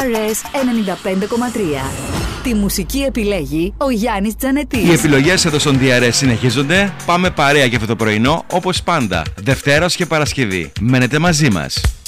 RS 95,3. Τη μουσική επιλέγει ο Γιάννης Τζανετής. Οι επιλογές εδώ στον DRS συνεχίζονται. Πάμε παρέα για αυτό το πρωινό, όπως πάντα, Δευτέρα και Παρασκευή. Μένετε μαζί μας.